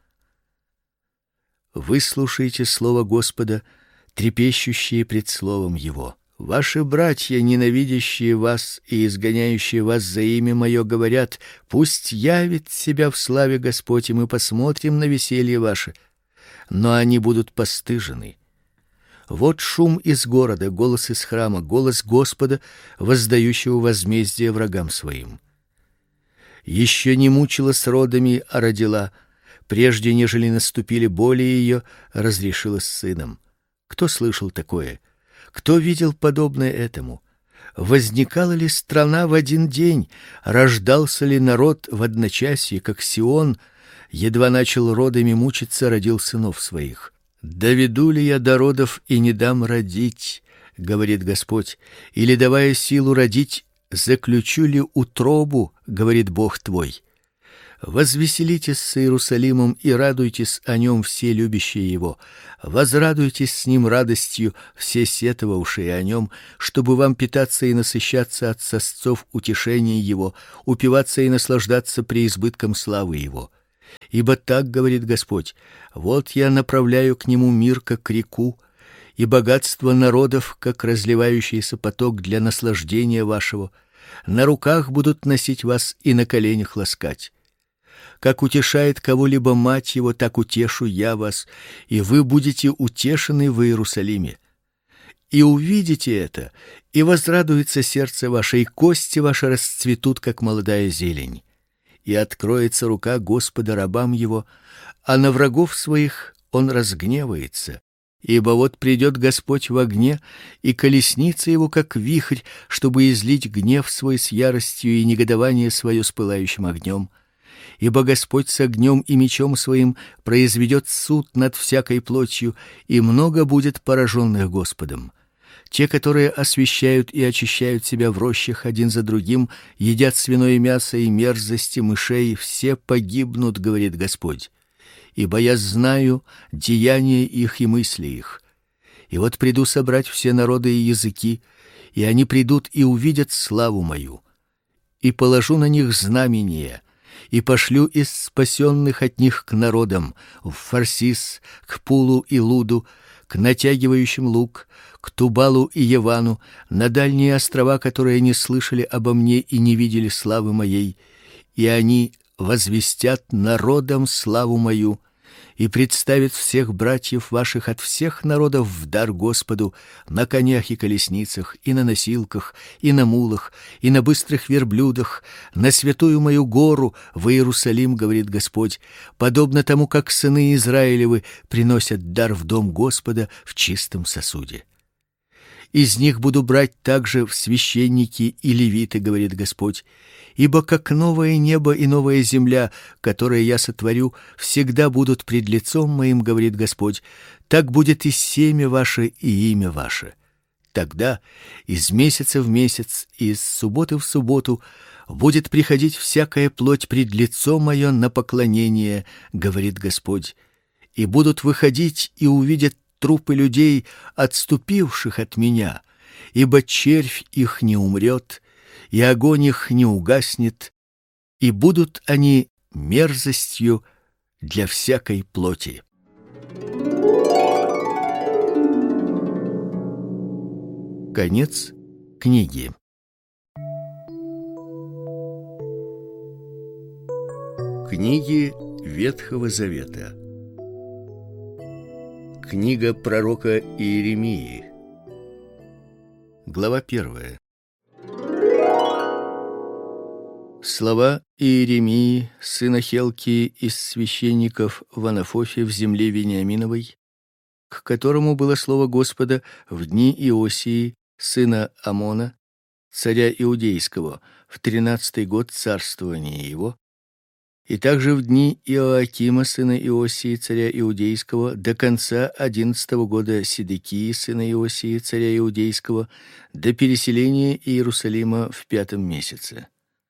Выслушайте слово Господа, трепещущие пред словом Его. Ваши братья, ненавидящие вас и изгоняющие вас за имя мое, говорят: пусть явит себя в славе Господь, и мы посмотрим на веселье ваше. Но они будут постыжены. Вот шум из города, голос из храма, голос Господа, воздающего возмездие врагам своим. Еще не мучилась родами, а родила, прежде нежели наступили боли ее, разрешилась сыном. Кто слышал такое? Кто видел подобное этому? Возникала ли страна в один день? Рождался ли народ в одночасье, как Сион, едва начал родами мучиться, родил сынов своих? Доведу ли я до родов и не дам родить, говорит Господь, или, давая силу родить, заключу ли утробу, говорит Бог твой? Возвеселитесь с Иерусалимом и радуйтесь о нем все любящие его. Возрадуйтесь с ним радостью все сетовавшие о нем, чтобы вам питаться и насыщаться от сосцов утешения его, упиваться и наслаждаться преизбытком славы его. Ибо так говорит Господь: вот я направляю к нему мир, как к реку, и богатство народов, как разливающийся поток для наслаждения вашего. На руках будут носить вас и на коленях ласкать. Как утешает кого-либо мать его, так утешу я вас, и вы будете утешены в Иерусалиме. И увидите это, и возрадуется сердце ваше, и кости ваши расцветут, как молодая зелень. И откроется рука Господа рабам его, а на врагов своих он разгневается. Ибо вот придет Господь в огне, и колесница его, как вихрь, чтобы излить гнев свой с яростью и негодование свое с пылающим огнем. Ибо Господь с огнем и мечом своим произведет суд над всякой плотью, и много будет пораженных Господом. Те, которые освящают и очищают себя в рощах один за другим, едят свиное мясо и мерзости мышей, все погибнут, говорит Господь. Ибо я знаю деяния их и мысли их. И вот приду собрать все народы и языки, и они придут и увидят славу мою. И положу на них знамения, и пошлю из спасенных от них к народам, в Фарсис, к Пулу и Луду, к натягивающим лук, к Тубалу и Явану, на дальние острова, которые не слышали обо мне и не видели славы моей, и они возвестят народам славу мою, и представит всех братьев ваших от всех народов в дар Господу на конях и колесницах, и на носилках, и на мулах, и на быстрых верблюдах, на святую мою гору в Иерусалим, говорит Господь, подобно тому, как сыны Израилевы приносят дар в дом Господа в чистом сосуде. Из них буду брать также в священники и левиты, говорит Господь, ибо как новое небо и новая земля, которые я сотворю, всегда будут пред лицом моим, говорит Господь, так будет и семя ваше, и имя ваше. Тогда из месяца в месяц и из субботы в субботу будет приходить всякая плоть пред лицо мое на поклонение, говорит Господь, и будут выходить и увидят трупы людей, отступивших от меня, ибо червь их не умрет, и огонь их не угаснет, и будут они мерзостью для всякой плоти. Конец книги. Книги Ветхого Завета. Книга пророка Иеремии. Глава 1. Слова Иеремии, сына Хелкии из священников в Анафофе в земле Вениаминовой, к которому было слово Господа в дни Иосии, сына Амона, царя Иудейского, в 13-й год царствования его, и также в дни Иоакима, сына Иосии, царя Иудейского, до конца 11-го года Седекии, сына Иосии, царя Иудейского, до переселения Иерусалима в 5-м месяце.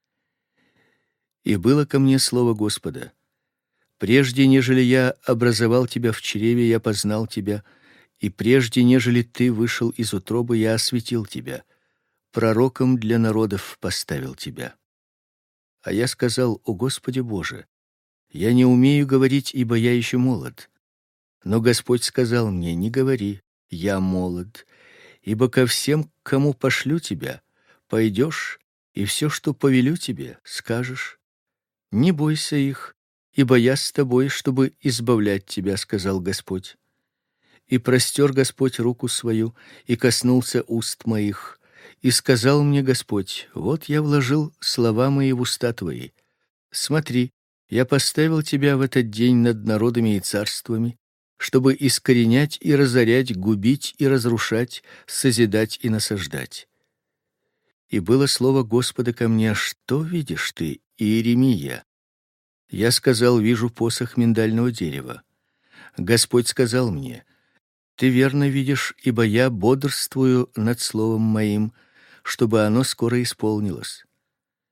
И было ко мне слово Господа: прежде нежели я образовал тебя в чреве, я познал тебя, и прежде нежели ты вышел из утробы, я осветил тебя, пророком для народов поставил тебя. А я сказал: о Господи Боже, я не умею говорить, ибо я еще молод. Но Господь сказал мне: не говори, я молод, ибо ко всем, к кому пошлю тебя, пойдешь, и все, что повелю тебе, скажешь. Не бойся их, ибо я с тобой, чтобы избавлять тебя, сказал Господь. И простер Господь руку свою, и коснулся уст моих, и сказал мне Господь: вот я вложил слова мои в уста твои. Смотри, я поставил тебя в этот день над народами и царствами, чтобы искоренять и разорять, губить и разрушать, созидать и насаждать. И было слово Господа ко мне: что видишь ты, Иеремия? Я сказал: вижу посох миндального дерева. Господь сказал мне: ты верно видишь, ибо я бодрствую над словом моим, чтобы оно скоро исполнилось.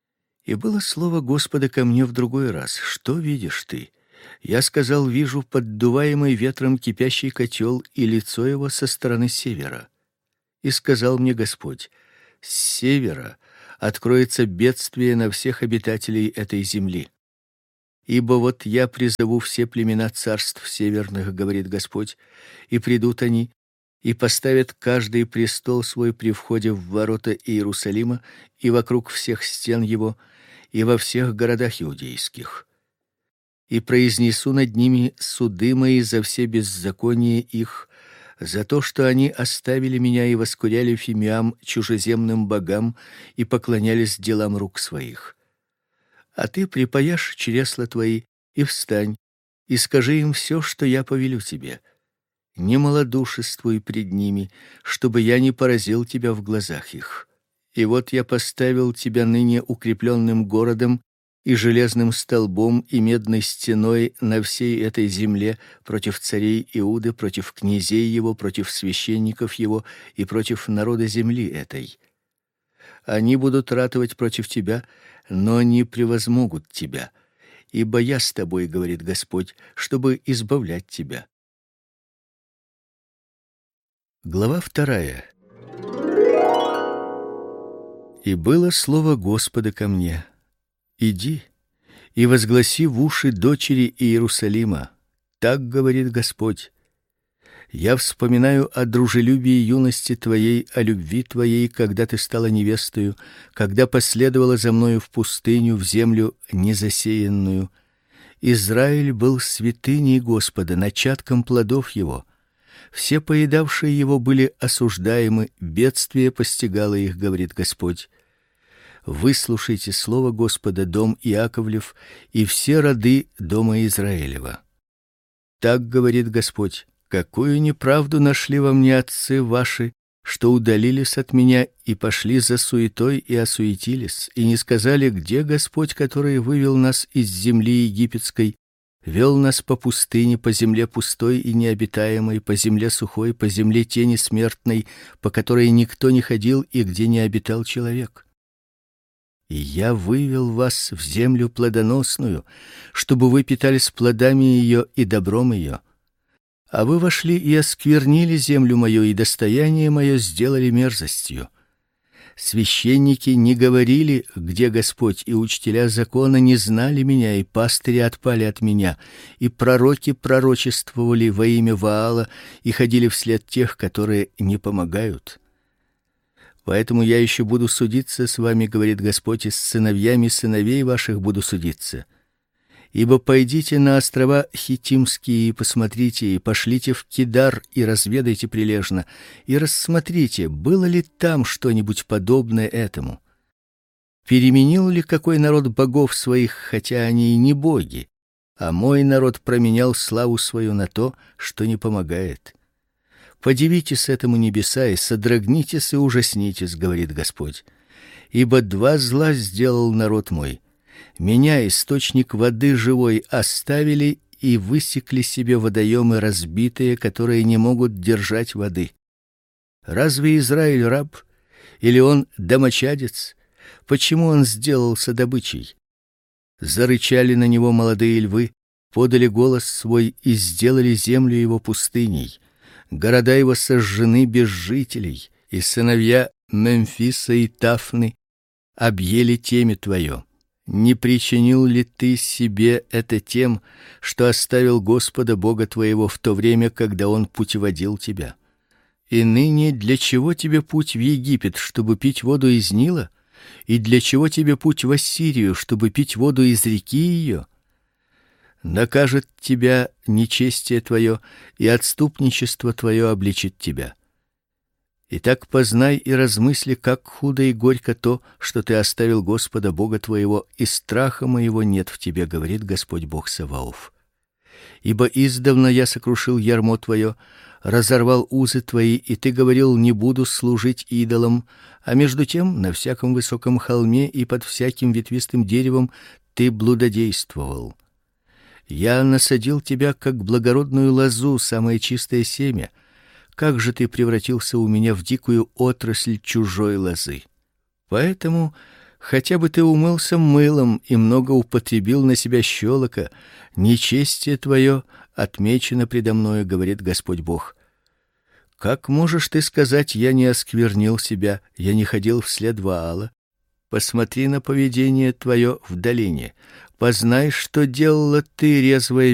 И было слово Господа ко мне в другой раз: что видишь ты? Я сказал: вижу поддуваемый ветром кипящий котел и лицо его со стороны севера. И сказал мне Господь: с севера откроется бедствие на всех обитателей этой земли. Ибо вот я призову все племена царств северных, говорит Господь, и придут они, и поставят каждый престол свой при входе в ворота Иерусалима и вокруг всех стен его, и во всех городах иудейских. И произнесу над ними суды мои за все беззакония их, за то, что они оставили меня и воскуряли фимиам чужеземным богам и поклонялись делам рук своих. А ты припаяшь чресла твои и встань, и скажи им все, что я повелю тебе. Не малодушествуй пред ними, чтобы я не поразил тебя в глазах их. И вот я поставил тебя ныне укрепленным городом и железным столбом и медной стеной на всей этой земле против царей Иуды, против князей его, против священников его и против народа земли этой. Они будут ратовать против тебя, но не превозмогут тебя, ибо я с тобой, говорит Господь, чтобы избавлять тебя. Глава 2. И было слово Господа ко мне: иди и возгласи в уши дочери Иерусалима. Так говорит Господь: я вспоминаю о дружелюбии юности твоей, о любви твоей, когда ты стала невестою, когда последовала за мною в пустыню, в землю незасеянную. Израиль был святыней Господа, начатком плодов его. Все поедавшие его были осуждаемы, бедствие постигало их, говорит Господь. Выслушайте слово Господа, дом Иаковлев, и все роды дома Израилева. Так говорит Господь: какую неправду нашли во мне отцы ваши, что удалились от меня и пошли за суетой и осуетились, и не сказали: где Господь, который вывел нас из земли египетской, вел нас по пустыне, по земле пустой и необитаемой, по земле сухой, по земле тени смертной, по которой никто не ходил и где не обитал человек. И я вывел вас в землю плодоносную, чтобы вы питались плодами ее и добром ее. А вы вошли и осквернили землю мою, и достояние мое сделали мерзостью. Священники не говорили: где Господь, и учителя закона не знали меня, и пастыри отпали от меня, и пророки пророчествовали во имя Ваала и ходили вслед тех, которые не помогают. Поэтому я еще буду судиться с вами, говорит Господь, и с сыновьями сыновей ваших буду судиться. Ибо пойдите на острова Хитимские и посмотрите, и пошлите в Кидар и разведайте прилежно, и рассмотрите, было ли там что-нибудь подобное этому. Переменил ли какой народ богов своих, хотя они и не боги, а мой народ променял славу свою на то, что не помогает. Подивитесь этому небеса и содрогнитесь и ужаснитесь, говорит Господь. Ибо два зла сделал народ мой. Меня, источник воды живой, оставили и высекли себе водоемы разбитые, которые не могут держать воды. Разве Израиль раб, или он домочадец? Почему он сделался добычей? Зарычали на него молодые львы, подали голос свой и сделали землю его пустыней. Города его сожжены без жителей, и сыновья Мемфиса и Тафны объели темя твое. Не причинил ли ты себе это тем, что оставил Господа Бога твоего в то время, когда Он путеводил тебя? И ныне для чего тебе путь в Египет, чтобы пить воду из Нила? И для чего тебе путь в Ассирию, чтобы пить воду из реки ее? Накажет тебя нечестие твое, и отступничество твое обличит тебя. Итак, познай и размысли, как худо и горько то, что ты оставил Господа Бога твоего, и страха моего нет в тебе, говорит Господь Бог Саваоф. Ибо издавна я сокрушил ярмо твое, разорвал узы твои, и ты говорил: не буду служить идолам, а между тем на всяком высоком холме и под всяким ветвистым деревом ты блудодействовал. Я насадил тебя как благородную лозу, самое чистое семя. Как же ты превратился у меня в дикую отрасль чужой лозы? Поэтому Хотя бы ты умылся мылом и много употребил на себя щелока, нечестие твое отмечено предо мною, говорит Господь Бог. Как можешь ты сказать: я не осквернил себя, я не ходил вслед Ваала? Посмотри на поведение твое в долине, познай, что делала ты, резвая